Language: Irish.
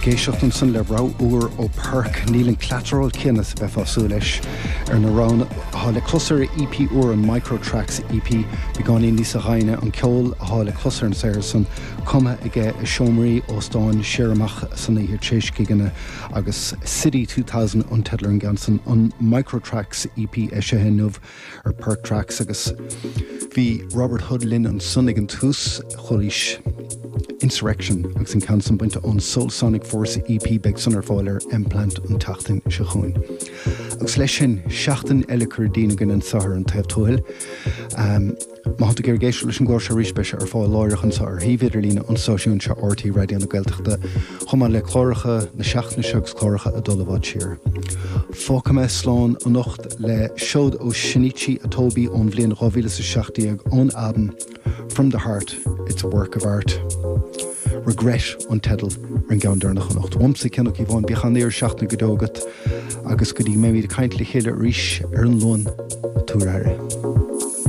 géisiocht san le rá úr ó park nílan Collateral cinna sa bheith fáú leis na rán há le closair EP úr an Microtracks EP i gáí níos a ghaine an ceol há le closair an sair san cuma ige seomraí ó stáin siaramach san ihir téis giganna agus City 2000 an tedlar an gansan an Microtracks EP eise hinmh ar Park Tracks agus bhí Robert Hood Lynn an sunnig an tús cholis Insurrection agus an cansan buinte an Soul Sonic Force EP beg sunar fáilir implant an tachtain se chuin. Agus leis sin seachtain eile dína gan an sahar an taobh tuail. Má hananta gur géisiú leis an gláir se rísbeise ar fáil láireachan sa ar híhíidir lína an sóisiún se RT Radio na Gaeltachta chuma le chláiricha na seachna segus chláiricha a dul bhád siar. Fáca me sláán an nocht le seod ó Shinichi Atobi ón bhliain 2016 ón album From the Heart, It's a Work of Art. Regret an tedal ar an gaan darnach an nocht. Wamsa cenach í bhain bechanéir seachna godógat agus go dtí mé de caintla chéile ríis ar an lón túraire.